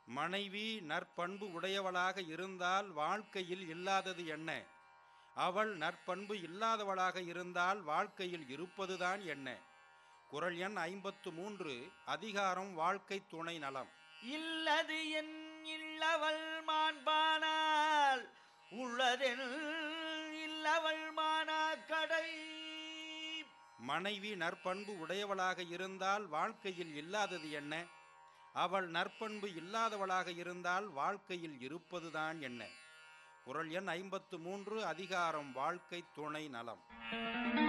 மனைவி நற்பண்பு உடையவளாக இருந்தால் வாழ்க்கையில் இல்லாதது என்ன? அவள் நற்பண்பு இல்லாதவளாக இருந்தால் வாழ்க்கையில் இருப்பதுதான் என்ன? குறள் எண் 53, அதிகாரம் வாழ்க்கை துணை நலம். இல்லது என் இல்லவள் மாண்பானால் உள்ளதென் இல்லவள் மானா கடை. மனைவி நற்பண்பு உடையவளாக இருந்தால் வாழ்க்கையில் இல்லாதது என்ன? அவள் நற்பண்பு இல்லாதவளாக இருந்தால் வாழ்க்கையில் இருப்பதுதான் என்ன? குறள் எண் 53, அதிகாரம் வாழ்க்கை துணை நலம்.